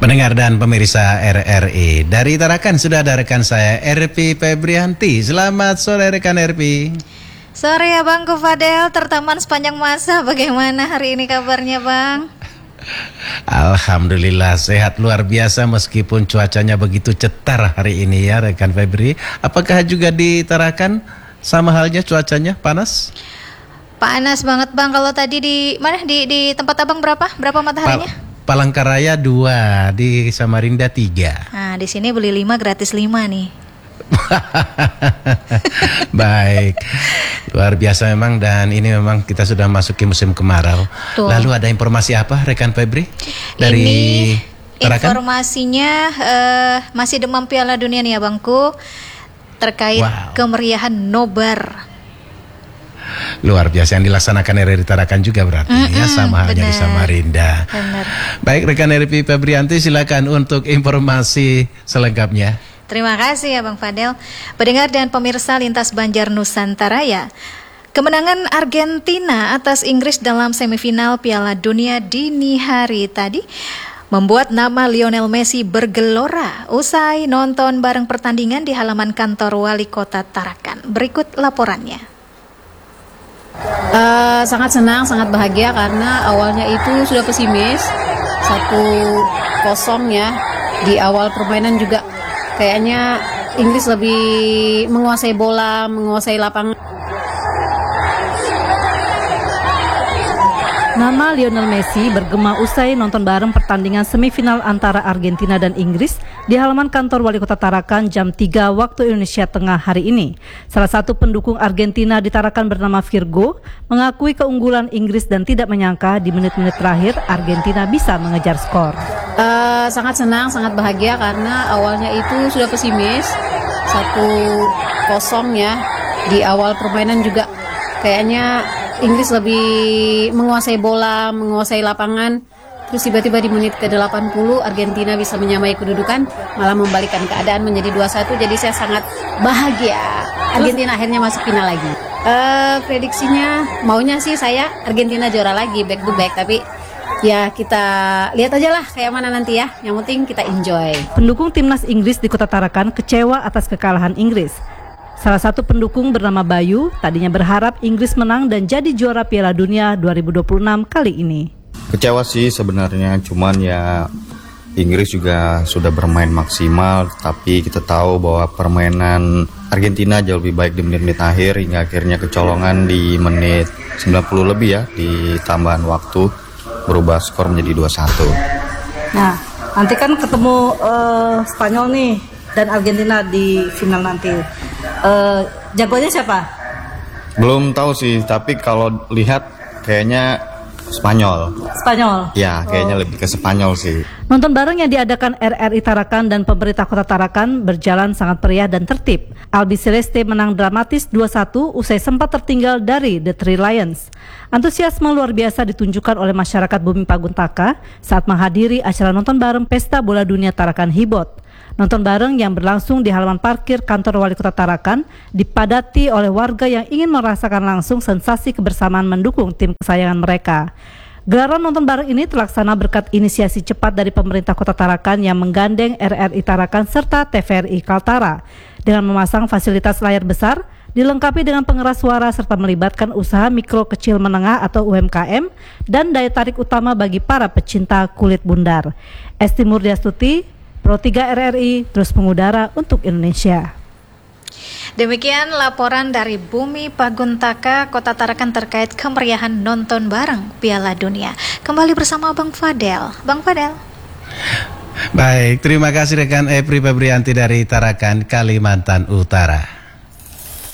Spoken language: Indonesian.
Pendengar dan pemirsa RRI, dari Tarakan sudah ada rekan saya Erpi Febrianti. Selamat sore rekan Erpi. Sore ya Bang Fadel, tertaman sepanjang masa. Bagaimana hari ini kabarnya Bang? Alhamdulillah sehat luar biasa meskipun cuacanya begitu cetar hari ini ya rekan Febri. Apakah juga di Tarakan sama halnya cuacanya panas? Panas banget Bang. Kalau tadi di mana di tempat Abang berapa mataharinya? Palangkaraya 2, di Samarinda 3. Nah, di sini beli 5 gratis 5 nih. Baik, luar biasa memang, dan ini memang kita sudah masuki musim kemarau. Tuh. Lalu ada informasi apa rekan Febri dari ini Tarakan? Informasinya masih demam Piala Dunia nih Abangku, terkait kemeriahan nobar. Luar biasa yang dilaksanakan RRI Tarakan juga berarti ya, sama halnya di Samarinda. Benar. Baik rekan Erpi Febrianti, silakan untuk informasi selengkapnya. Terima kasih ya Bang Fadel. Pendengar dan pemirsa Lintas Banjar Nusantara ya. Kemenangan Argentina atas Inggris dalam semifinal Piala Dunia dini hari tadi membuat nama Lionel Messi bergelora usai nonton bareng pertandingan di halaman kantor Wali Kota Tarakan. Berikut laporannya. Sangat senang, sangat bahagia karena awalnya itu sudah pesimis 1-0 ya. Di awal permainan juga kayaknya Inggris lebih menguasai bola, menguasai lapangan. Nama Lionel Messi bergema usai nonton bareng pertandingan semifinal antara Argentina dan Inggris di halaman kantor Wali Kota Tarakan jam 3 waktu Indonesia Tengah hari ini. Salah satu pendukung Argentina di Tarakan bernama Virgo mengakui keunggulan Inggris dan tidak menyangka di menit-menit terakhir Argentina bisa mengejar skor. Sangat senang, sangat bahagia karena awalnya itu sudah pesimis 1-0 ya. Di awal permainan juga kayaknya Inggris lebih menguasai bola, menguasai lapangan. Terus tiba-tiba di menit ke-80 Argentina bisa menyamai kedudukan, malah membalikkan keadaan menjadi 2-1. Jadi saya sangat bahagia Argentina akhirnya masuk final lagi. Prediksinya maunya sih saya Argentina juara lagi back to back, tapi ya kita lihat aja lah kayak mana nanti ya. Yang penting kita enjoy. Pendukung timnas Inggris di Kota Tarakan kecewa atas kekalahan Inggris. Salah satu pendukung bernama Bayu tadinya berharap Inggris menang dan jadi juara Piala Dunia 2026 kali ini. Kecewa sih sebenarnya, cuman ya Inggris juga sudah bermain maksimal, tapi kita tahu bahwa permainan Argentina jauh lebih baik di menit-menit akhir hingga akhirnya kecolongan di menit 90 lebih ya, di tambahan waktu berubah skor menjadi 2-1. Nah, nanti kan ketemu Spanyol nih dan Argentina di final nanti. Jagonya siapa? Belum tahu sih, tapi kalau lihat kayaknya Spanyol. Ya, kayaknya lebih ke Spanyol sih. Nonton bareng yang diadakan RRI Tarakan dan pemerintah Kota Tarakan berjalan sangat meriah dan tertib. Albi Celeste menang dramatis 2-1 usai sempat tertinggal dari The Three Lions. Antusiasme luar biasa ditunjukkan oleh masyarakat Bumi Paguntaka saat menghadiri acara nonton bareng Pesta Bola Dunia Tarakan Hibot. Nonton bareng yang berlangsung di halaman parkir kantor Wali Kota Tarakan dipadati oleh warga yang ingin merasakan langsung sensasi kebersamaan mendukung tim kesayangan mereka. Gelaran nonton bareng ini terlaksana berkat inisiasi cepat dari pemerintah Kota Tarakan yang menggandeng RRI Tarakan serta TVRI Kaltara dengan memasang fasilitas layar besar, dilengkapi dengan pengeras suara serta melibatkan usaha mikro kecil menengah atau UMKM dan daya tarik utama bagi para pecinta kulit bundar. Esti Murdiastuti, Pro 3 RRI terus mengudara untuk Indonesia. Demikian laporan dari Bumi Paguntaka Kota Tarakan terkait kemeriahan nonton bareng Piala Dunia. Kembali bersama Bang Fadel. Bang Fadel. Baik, terima kasih rekan Erpi Febrianti dari Tarakan, Kalimantan Utara.